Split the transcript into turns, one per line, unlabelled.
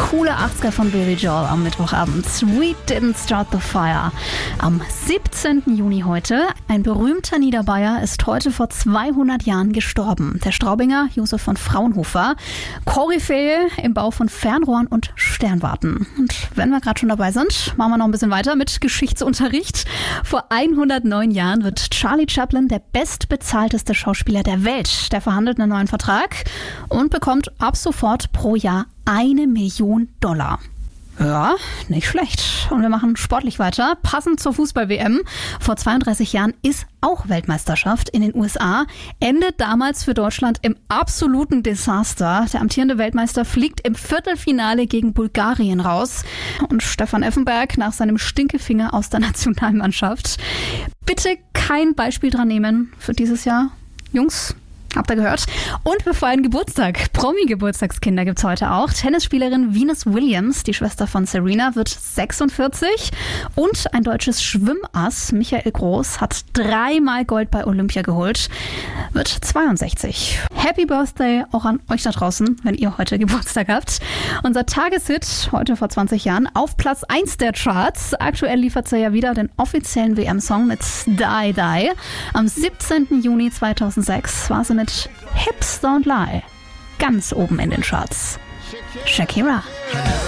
coole 80er von Billy Joel am Mittwochabend. We Didn't Start the Fire. Am 17. Juni heute. Ein berühmter Niederbayer ist heute vor 200 Jahren gestorben. Der Straubinger Josef von Fraunhofer. Koryphäe im Bau von Fernrohren und Sternwarten. Und wenn wir gerade schon dabei sind, machen wir noch ein bisschen weiter mit Geschichtsunterricht. Vor 109 Jahren wird Charlie Chaplin der bestbezahlteste Schauspieler der Welt. Der verhandelt einen neuen Vertrag und bekommt ab sofort pro Jahr $1 Million. Ja, nicht schlecht. Und wir machen sportlich weiter. Passend zur Fußball-WM. Vor 32 Jahren ist auch Weltmeisterschaft in den USA. Endet damals für Deutschland im absoluten Desaster. Der amtierende Weltmeister fliegt im Viertelfinale gegen Bulgarien raus. Und Stefan Effenberg nach seinem Stinkefinger aus der Nationalmannschaft. Bitte kein Beispiel dran nehmen für dieses Jahr. Jungs, habt ihr gehört? Und wir feiern Geburtstag. Promi-Geburtstagskinder gibt's heute auch. Tennisspielerin Venus Williams, die Schwester von Serena, wird 46. Und ein deutsches Schwimmass, Michael Groß, hat 3-mal Gold bei Olympia geholt, wird 62. Happy Birthday auch an euch da draußen, wenn ihr heute Geburtstag habt. Unser Tageshit, heute vor 20 Jahren, auf Platz 1 der Charts. Aktuell liefert sie ja wieder den offiziellen WM-Song mit Die Die. Am 17. Juni 2006 war sie mit Hips Don't Lie ganz oben in den Charts. Shakira.